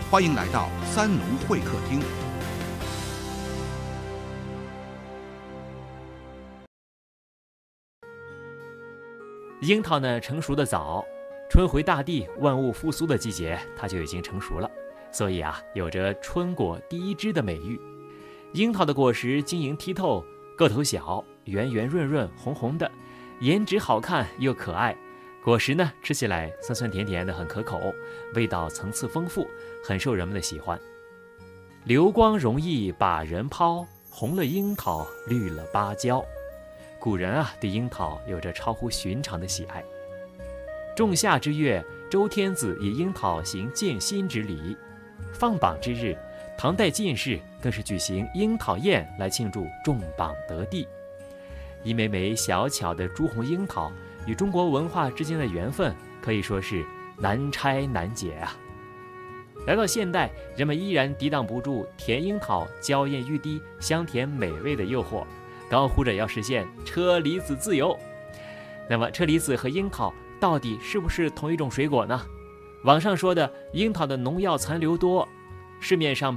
欢迎来到三农会客厅。 樱桃呢成熟的早，春回大地，万物复苏的季节，它就已经成熟了，所以有着春果第一枝的美誉。樱桃的果实晶莹剔透，个头小，圆圆润润，红红的，颜值好看又可爱。果实呢吃起来酸酸甜甜的，很可口，味道层次丰富，很受人们的喜欢。流光容易把人抛，红了樱桃，绿了芭蕉。古人对樱桃有着超乎寻常的喜爱。仲夏之月，周天子以樱桃行建新之礼。放榜之日，唐代进士更是举行樱桃宴来庆祝中榜得第。一枚枚小巧的朱红樱桃与中国文化之间的缘分可以说是难拆难解啊。来到现代，人们依然抵挡不住甜樱桃娇艳欲滴、香甜美味的诱惑，高呼着要实现车厘子自由。那么车厘子和樱桃到底是不是同一种水果呢？网上说的樱桃的农药残留多，市面上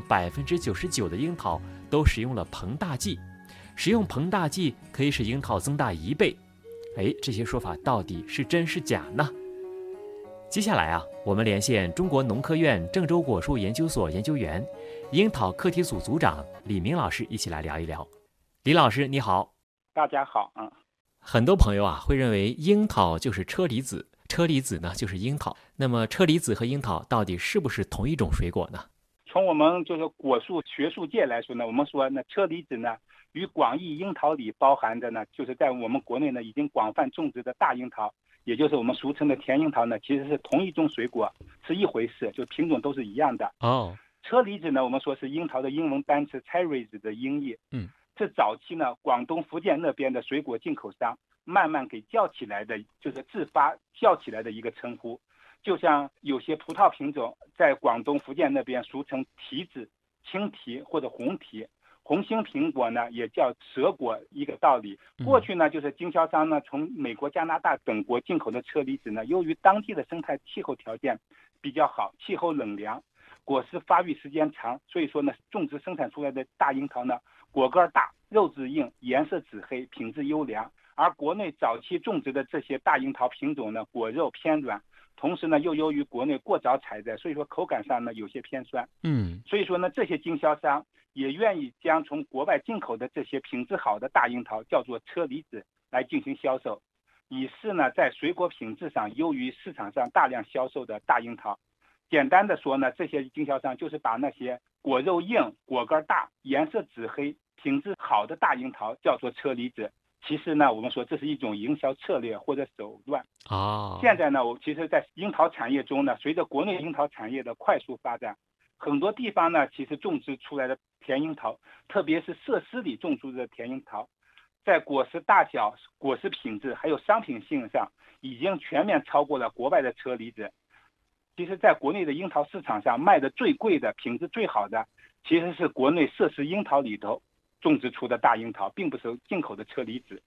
99%的樱桃都使用了膨大剂，使用膨大剂可以使樱桃增大1倍。这些说法到底是真是假呢？接下来我们连线中国农科院郑州果树研究所研究员、樱桃课题组组长李明老师一起来聊一聊。李老师你好。 大家好。 很多朋友会认为樱桃就是车厘子，车厘子呢就是樱桃。那么车厘子和樱桃到底是不是同一种水果呢？ 从我们就是果树学术界来说呢，我们说呢，车厘子呢与广义樱桃里包含的呢，就是在我们国内呢已经广泛种植的大樱桃，也就是我们俗称的甜樱桃呢，其实是同一种水果，是一回事，就品种都是一样的。车厘子呢，我们说是樱桃的英文单词 cherries 的音译。这早期呢，广东、福建那边的水果进口商慢慢给叫起来的，就是自发叫起来的一个称呼。就像有些葡萄品种在广东、福建那边俗称提子、青提或者红提，红心苹果呢也叫蛇果，一个道理。过去呢，就是经销商呢从美国、加拿大等国进口的车厘子呢，由于当地的生态气候条件比较好，气候冷凉，果实发育时间长，所以说呢，种植生产出来的大樱桃呢，果个大，肉质硬，颜色紫黑，品质优良。而国内早期种植的这些大樱桃品种呢，果肉偏软，同时呢又由于国内过早采摘，所以说口感上呢有些偏酸。所以说呢，这些经销商也愿意将从国外进口的这些品质好的大樱桃叫做车厘子来进行销售，以示呢在水果品质上优于市场上大量销售的大樱桃。简单的说呢，这些经销商就是把那些果肉硬、果干大、颜色紫黑、品质好的大樱桃叫做车厘子。其实呢，我们说这是一种营销策略或者手段。现在呢，其实在樱桃产业中呢，随着国内樱桃产业的快速发展，很多地方呢，其实种植出来的甜樱桃，特别是设施里种植的甜樱桃，在果实大小、果实品质还有商品性上，已经全面超过了国外的车厘子。其实在国内的樱桃市场上卖的最贵的、品质最好的，其实是国内设施樱桃里头种植出的大樱桃，并不是进口的车厘子。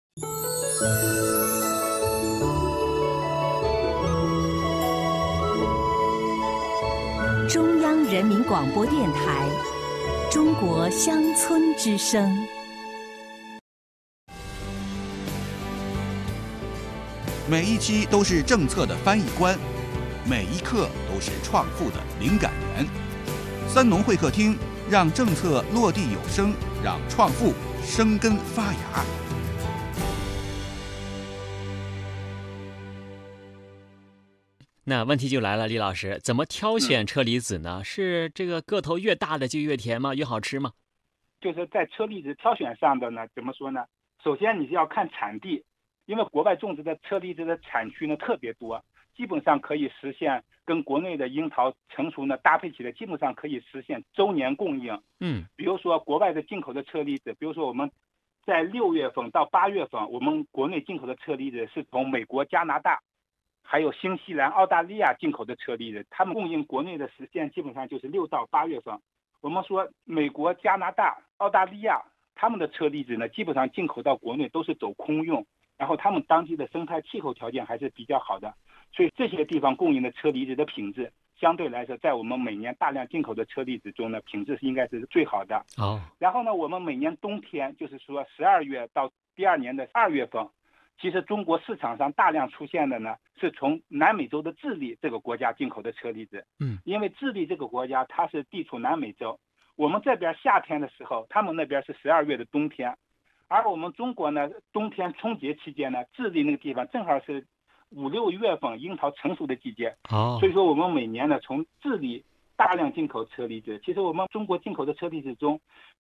中央人民广播电台中国乡村之声。 每一期都是政策的翻译官，每一刻都是创富的灵感源。三农会客厅，让政策落地有声，让创富生根发芽。 那问题就来了，李老师，怎么挑选车厘子呢？是这个个头越大的就越甜吗？越好吃吗？ 就是在车厘子挑选上的呢，怎么说呢？首先你是要看产地，因为国外种植的车厘子的产区呢特别多，基本上可以实现跟国内的樱桃成熟呢搭配起来，基本上可以实现周年供应。比如说国外的进口的车厘子，比如说我们在6月份到8月份，我们国内进口的车厘子是从美国、加拿大还有新西兰、澳大利亚进口的车厘子，他们供应国内的时间基本上就是6到8月份。我们说美国、加拿大、澳大利亚他们的车厘子呢，基本上进口到国内都是走空运，然后他们当地的生态气候条件还是比较好的，所以这些地方供应的车厘子的品质相对来说，在我们每年大量进口的车厘子中呢，品质应该是最好的。然后呢，我们每年冬天，就是说12月到第二年的2月份，其实中国市场上大量出现的呢，是从南美洲的智利这个国家进口的车厘子。因为智利这个国家它是地处南美洲，我们这边夏天的时候，他们那边是12月的冬天，而我们中国呢，冬天春节期间呢，智利那个地方正好是5、6月份樱桃成熟的季节。所以说我们每年呢，从智利大量进口车厘子。其实我们中国进口的车厘子中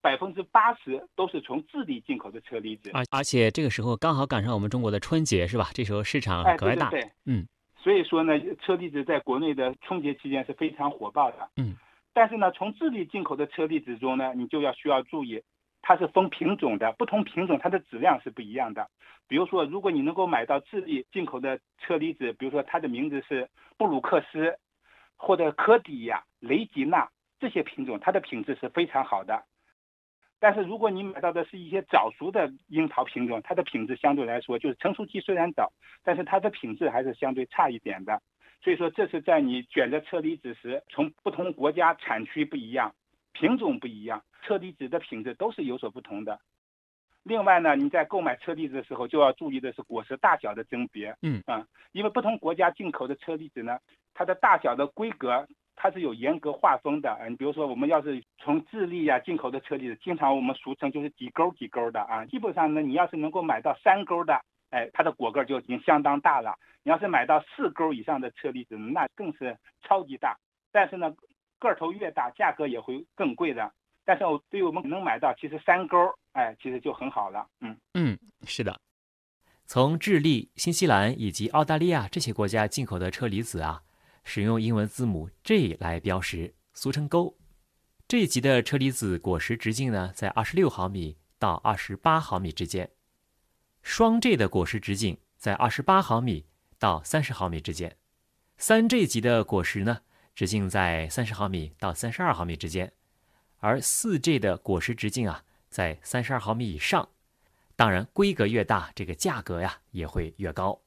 ，80%都是从智利进口的车厘子。 而且这个时候刚好赶上我们中国的春节，是吧？这时候市场格外大。 对。所以说呢，车厘子在国内的春节期间是非常火爆的。但是呢，从智利进口的车厘子中呢，你就需要注意，它是分品种的，不同品种它的质量是不一样的。比如说，如果你能够买到智利进口的车厘子，比如说它的名字是布鲁克斯或者科迪亚、雷吉娜这些品种，它的品质是非常好的。但是如果你买到的是一些早熟的樱桃品种，它的品质相对来说就是成熟期虽然早，但是它的品质还是相对差一点的。所以说这是在你选择车厘子时，从不同国家产区不一样，品种不一样，车厘子的品质都是有所不同的。另外呢，你在购买车厘子的时候就要注意的是果实大小的甄别。因为不同国家进口的车厘子呢，它的大小的规格它是有严格划分的。你比如说我们要是从智利进口的车厘子，经常我们俗称就是几勾几勾的基本上呢，你要是能够买到3勾的，它的果个就已经相当大了。你要是买到4勾以上的车厘子，那更是超级大。但是呢，个头越大，价格也会更贵的。但是对于我们能买到，其实3勾，其实就很好了。 是的。从智利、新西兰以及澳大利亚这些国家进口的车厘子使用英文字母 J 来标识，俗称勾。这一级的车厘子果实直径呢，在26毫米到28毫米之间。双 J 的果实直径在28毫米到30毫米之间。3J 级的果实呢，直径在30毫米到32毫米之间。而4J 的果实直径在32毫米以上。当然，规格越大，这个价格也会越高。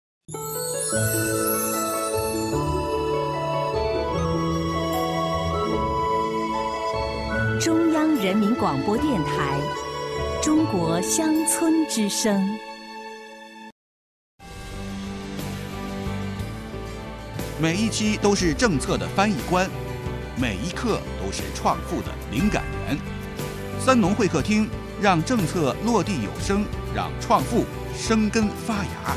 中央人民广播电台《中国乡村之声》。 每一期都是政策的翻译官，每一刻都是创富的灵感源。三农会客厅，让政策落地有声，让创富生根发芽。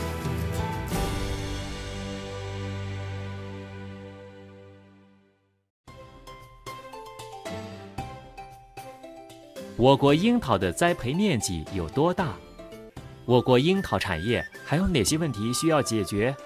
我国樱桃的栽培面积有多大？我国樱桃产业还有哪些问题需要解决？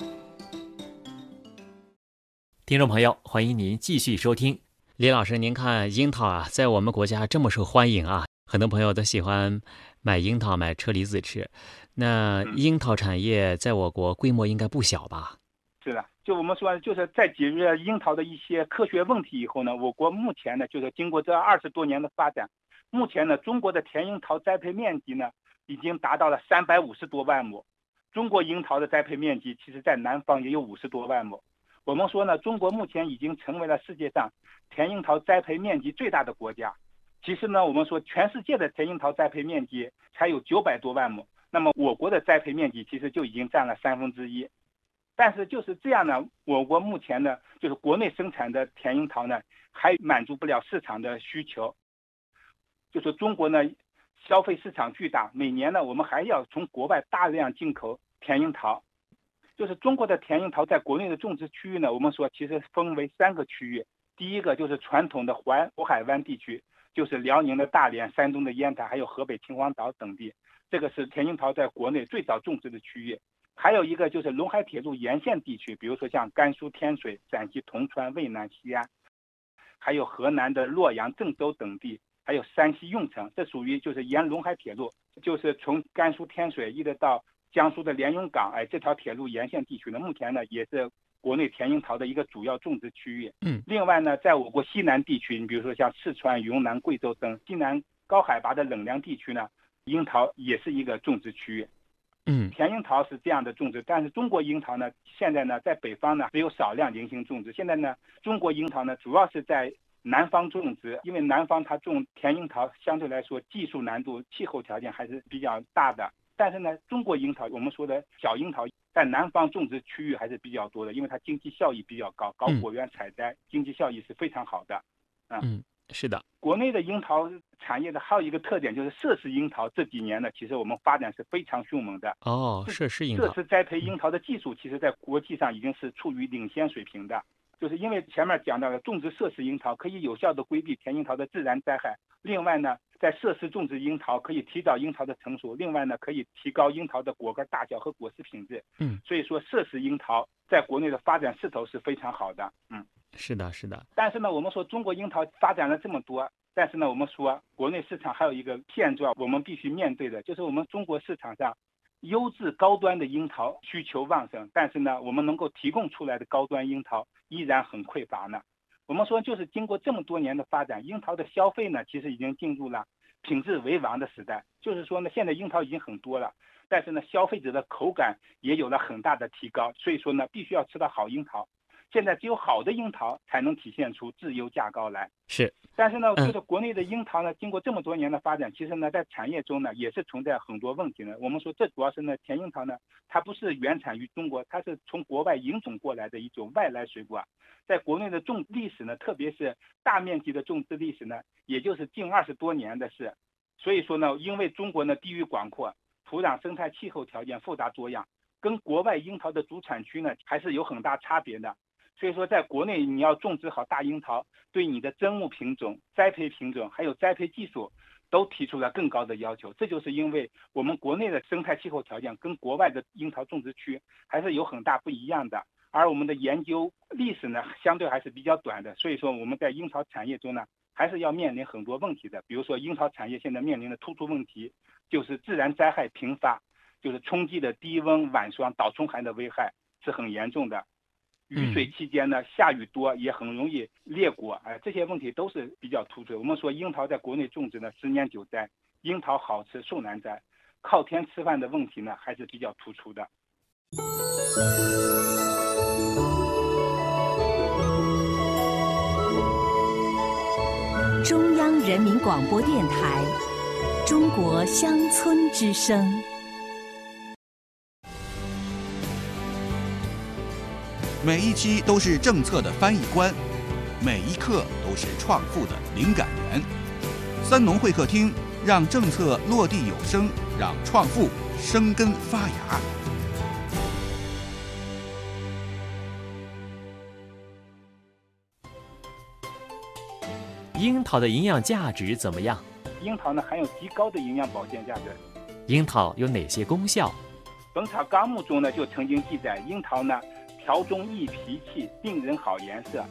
听众朋友，欢迎您继续收听。李老师，您看樱桃在我们国家这么受欢迎很多朋友都喜欢买樱桃、买车厘子吃。那樱桃产业在我国规模应该不小吧？ 是的，就我们说，就是在解决樱桃的一些科学问题以后呢，我国目前呢，就是经过这20多年的发展，目前呢，中国的甜樱桃栽培面积呢，已经达到了350多万亩。中国樱桃的栽培面积，其实在南方也有50多万亩。我们说呢，中国目前已经成为了世界上甜樱桃栽培面积最大的国家。其实呢，我们说全世界的甜樱桃栽培面积才有900多万亩，那么我国的栽培面积其实就已经占了1/3。但是就是这样呢，我国目前呢，就是国内生产的甜樱桃呢，还满足不了市场的需求。就是中国呢，消费市场巨大，每年呢，我们还要从国外大量进口甜樱桃。就是中国的甜樱桃在国内的种植区域呢，我们说其实分为3个区域。第一个就是传统的环渤海湾地区，就是辽宁的大连、山东的烟台，还有河北秦皇岛等地，这个是甜樱桃在国内最早种植的区域。还有一个就是陇海铁路沿线地区，比如说像甘肃天水、陕西铜川、渭南西安，还有河南的洛阳、郑州等地，还有山西运城，这属于就是沿陇海铁路，就是从甘肃天水一直到江苏的连云港，这条铁路沿线地区呢，目前呢也是国内甜樱桃的一个主要种植区域。另外呢，在我国西南地区，你比如说像四川、云南、贵州等西南高海拔的冷凉地区呢，樱桃也是一个种植区域。 甜樱桃是这样的种植，但是中国樱桃呢，现在呢在北方呢只有少量零星种植。现在呢，中国樱桃呢主要是在南方种植，因为南方它种甜樱桃相对来说技术难度、气候条件还是比较大的。但是呢，中国樱桃我们说的小樱桃在南方种植区域还是比较多的，因为它经济效益比较高，搞果园采摘，经济效益是非常好的。 是的。 国内的樱桃产业的还有一个特点就是摄氏樱桃，这几年呢，其实我们发展是非常凶猛的。 摄氏樱桃， 摄氏栽培樱桃的技术，其实在国际上已经是处于领先水平的。就是因为前面讲到的种植摄氏樱桃可以有效的规避甜樱桃的自然灾害，另外呢，在摄氏种植樱桃可以提早樱桃的成熟，另外呢，可以提高樱桃的果干大小和果实品质。所以说摄氏樱桃在国内的发展势头是非常好的。 是的，是的。 但是呢，我们说中国樱桃发展了这么多，但是呢，我们说国内市场还有一个现状，我们必须面对的，就是我们中国市场上优质高端的樱桃需求旺盛，但是呢，我们能够提供出来的高端樱桃依然很匮乏呢。我们说，就是经过这么多年的发展，樱桃的消费呢，其实已经进入了品质为王的时代。就是说呢，现在樱桃已经很多了，但是呢，消费者的口感也有了很大的提高。所以说呢，必须要吃到好樱桃。现在只有好的樱桃才能体现出质优价高来。 是。 但是呢，就是国内的樱桃呢，经过这么多年的发展，其实呢，在产业中呢，也是存在很多问题呢。我们说，这主要是呢，甜樱桃呢，它不是原产于中国，它是从国外引种过来的一种外来水果。在国内的种历史呢，特别是大面积的种植历史呢，也就是近20多年的事。所以说呢，因为中国呢地域广阔，土壤生态气候条件复杂多样，跟国外樱桃的主产区呢还是有很大差别的。所以说，在国内你要种植好大樱桃，对你的砧木品种、栽培品种还有栽培技术都提出了更高的要求。这就是因为我们国内的生态气候条件跟国外的樱桃种植区还是有很大不一样的，而我们的研究历史呢相对还是比较短的。所以说我们在樱桃产业中呢还是要面临很多问题的。比如说樱桃产业现在面临的突出问题就是自然灾害频发，就是冲击的低温、晚霜、倒春寒的危害是很严重的。雨水期间呢，下雨多也很容易裂果，这些问题都是比较突出的。我们说樱桃在国内种植呢10年9栽，樱桃好吃树难栽，靠天吃饭的问题呢还是比较突出的。 中央人民广播电台，中国乡村之声。 每一期都是政策的翻译官，每一刻都是创富的灵感源。三农会客厅，让政策落地有声，让创富生根发芽。 樱桃的营养价值怎么样？ 樱桃呢含有极高的营养保健价值。 樱桃有哪些功效？ 《本草纲目》中呢就曾经记载，樱桃呢调中益脾气，令人好颜色。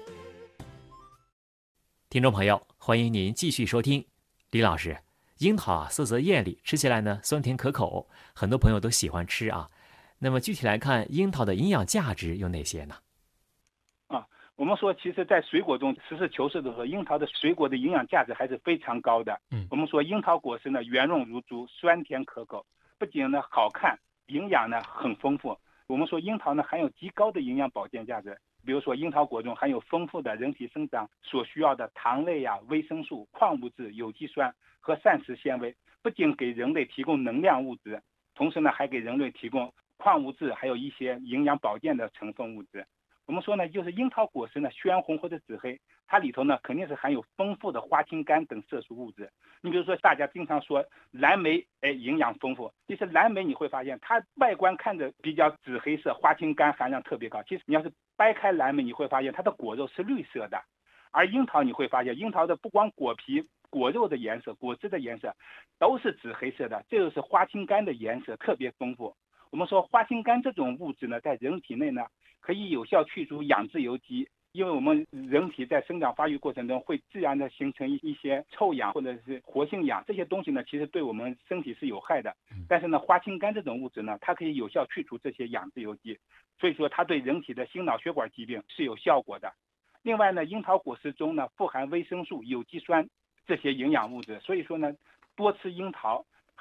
听众朋友，欢迎您继续收听。李老师，樱桃色泽艳丽，吃起来呢酸甜可口，很多朋友都喜欢吃啊。那么具体来看，樱桃的营养价值有哪些呢？ 我们说，其实在水果中实事求是的说，樱桃的水果的营养价值还是非常高的。我们说樱桃果实呢圆润如珠，酸甜可口，不仅呢好看，营养呢很丰富。我们说樱桃呢含有极高的营养保健价值，比如说樱桃果中含有丰富的人体生长所需要的糖类维生素、矿物质、有机酸和膳食纤维，不仅给人类提供能量物质，同时呢还给人类提供矿物质，还有一些营养保健的成分物质。我们说呢，就是樱桃果实呢鲜红或者紫黑，它里头呢肯定是含有丰富的花青苷等色素物质。你比如说大家经常说蓝莓营养丰富，其实蓝莓你会发现它外观看着比较紫黑色，花青苷含量特别高，其实你要是掰开蓝莓，你会发现它的果肉是绿色的。而樱桃你会发现，樱桃的不光果皮、果肉的颜色、果汁的颜色都是紫黑色的，这就是花青苷的颜色特别丰富。我们说花青苷这种物质呢，在人体内呢可以有效去除氧自由基，因为我们人体在生长发育过程中会自然的形成一些臭氧或者是活性氧，这些东西呢其实对我们身体是有害的。但是呢，花青苷这种物质呢，它可以有效去除这些氧自由基，所以说它对人体的心脑血管疾病是有效果的。另外呢，樱桃果实中呢富含维生素、有机酸这些营养物质，所以说呢，多吃樱桃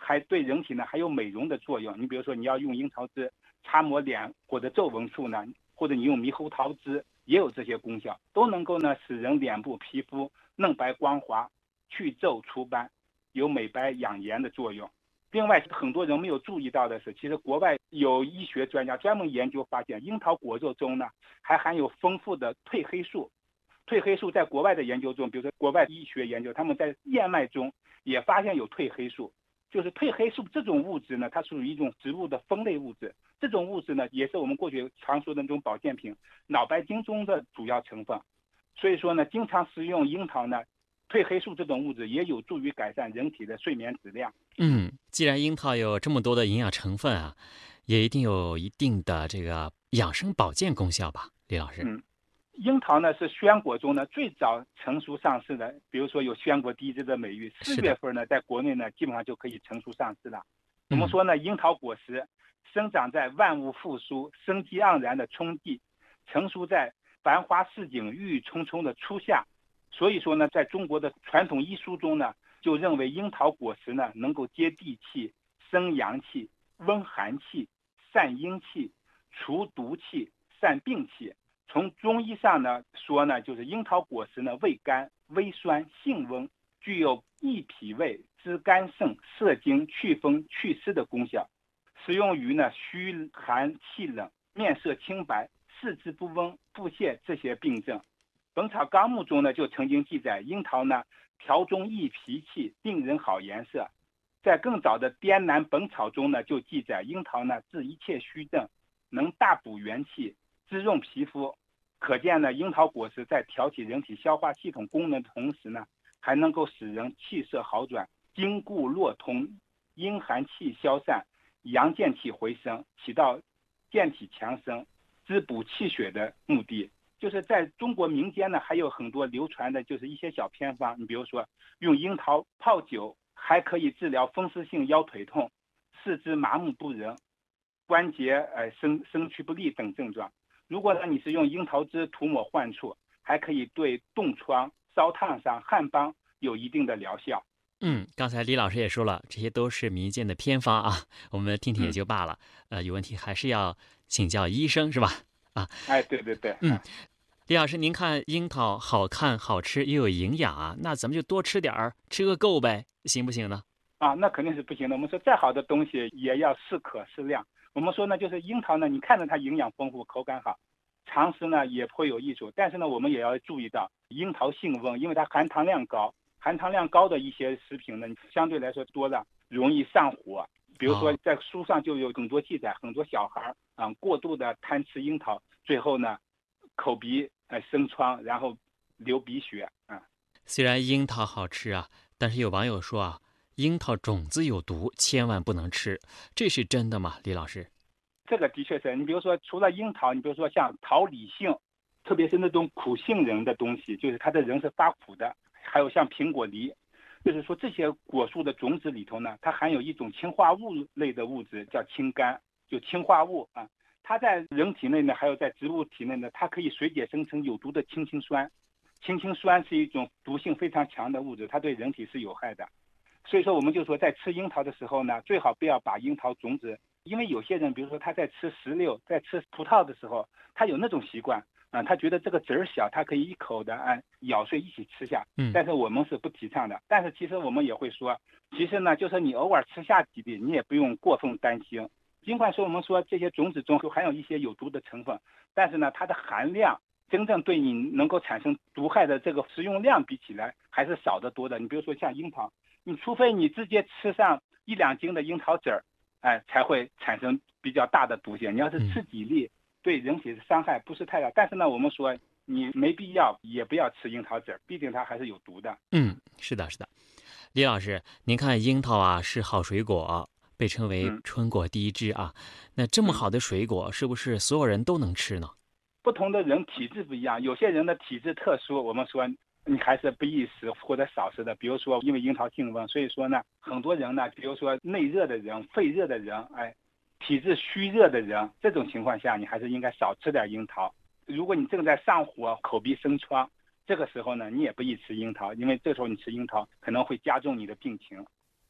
还对人体呢还有美容的作用。你比如说你要用樱桃汁擦抹脸或者皱纹处呢，或者你用猕猴桃汁也有这些功效，都能够呢使人脸部皮肤嫩白光滑，去皱除斑，有美白养颜的作用。另外很多人没有注意到的是，其实国外有医学专家专门研究发现，樱桃果肉中呢还含有丰富的褪黑素。褪黑素在国外的研究中，比如说国外医学研究，他们在燕麦中也发现有褪黑素。就是褪黑素这种物质呢，它属于一种植物的酚类物质。这种物质呢，也是我们过去常说的那种保健品脑白金中的主要成分。所以说呢，经常食用樱桃呢，褪黑素这种物质也有助于改善人体的睡眠质量。 既然樱桃有这么多的营养成分啊，也一定有一定的这个养生保健功效吧，李老师？ 樱桃呢是鲜果中呢最早成熟上市的，比如说有鲜果第一支的美誉，4月份呢在国内呢基本上就可以成熟上市了。我们说呢，樱桃果实生长在万物复苏、生机盎然的春季，成熟在繁花似锦、郁郁葱葱的初夏。所以说呢，在中国的传统医书中呢，就认为樱桃果实呢能够接地气、生阳气、温寒气、散阴气、除毒气、散病气。从中医上呢说呢，就是樱桃果实呢味甘、微酸、性温，具有益脾胃、滋肝肾、摄精、祛风、祛湿的功效。适用于呢虚寒气冷、面色清白、四肢不温、腹泻这些病症。本草纲目中呢就曾经记载，樱桃呢调中益脾气，令人好颜色。在更早的滇南本草中呢就记载，樱桃呢治一切虚症，能大补元气，滋润皮肤。可见呢，樱桃果实在调起人体消化系统功能的同时呢，还能够使人气色好转，筋骨络通，阴寒气消散，阳健气回升，起到健体强身、滋补气血的目的。就是在中国民间呢，还有很多流传的就是一些小偏方，你比如说用樱桃泡酒，还可以治疗风湿性腰腿痛、四肢麻木不仁、关节身躯不利等症状。如果呢你是用樱桃汁涂抹患处，还可以对冻疮、烧烫伤、汗斑有一定的疗效。 刚才李老师也说了，这些都是民间的偏方啊，我们听听也就罢了。有问题还是要请教医生，是吧？ 对对对。 李老师，您看樱桃好看、好吃又有营养啊，那咱们就多吃点儿，吃个够呗，行不行呢？ 那肯定是不行的。我们说再好的东西也要适可适量。我们说呢，就是樱桃呢，你看着它营养丰富，口感好，常吃呢也颇有益处。但是呢，我们也要注意到樱桃性温，因为它含糖量高，含糖量高的一些食品呢，相对来说多了容易上火。比如说在书上就有很多记载，很多小孩过度的贪吃樱桃，最后呢口鼻生疮，然后流鼻血虽然樱桃好吃啊，但是有网友说啊，樱桃种子有毒，千万不能吃，这是真的吗？李老师？ 这个的确是。你比如说除了樱桃，你比如说像桃李杏，特别是那种苦杏仁的东西，就是它的仁是发苦的，还有像苹果梨，就是说这些果树的种子里头呢，它含有一种氰化物类的物质，叫氰苷，就氰化物它在人体内呢，还有在植物体内呢，它可以水解生成有毒的氢氰酸。氢氰酸是一种毒性非常强的物质，它对人体是有害的。所以说我们就说在吃樱桃的时候呢，最好不要把樱桃种子，因为有些人比如说他在吃石榴、在吃葡萄的时候，他有那种习惯他觉得这个籽儿小，他可以一口的咬碎一起吃下。但是我们是不提倡的。但是其实我们也会说，其实呢，就是你偶尔吃下几粒，你也不用过分担心。尽管说我们说这些种子中含有一些有毒的成分，但是呢，它的含量真正对你能够产生毒害的这个食用量比起来还是少得多的。你比如说像樱桃，你除非你直接吃上1-2斤的樱桃籽儿，才会产生比较大的毒性。你要是吃几粒，对人体的伤害不是太大。但是呢，我们说你没必要也不要吃樱桃籽儿，毕竟它还是有毒的。 是的，是的。李老师，您看樱桃啊是好水果，被称为春果第一枝啊。那这么好的水果，是不是所有人都能吃呢？ 不同的人体质不一样，有些人的体质特殊，我们说你还是不宜食或者少食的。比如说因为樱桃性温，所以说呢，很多人呢，比如说内热的人、肺热的人，体质虚热的人，这种情况下你还是应该少吃点樱桃。如果你正在上火、口鼻生疮，这个时候呢，你也不宜吃樱桃，因为这时候你吃樱桃可能会加重你的病情。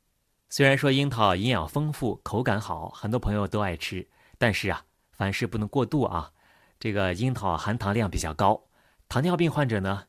虽然说樱桃营养丰富，口感好，很多朋友都爱吃，但是啊，凡事不能过度啊。这个樱桃含糖量比较高，糖尿病患者呢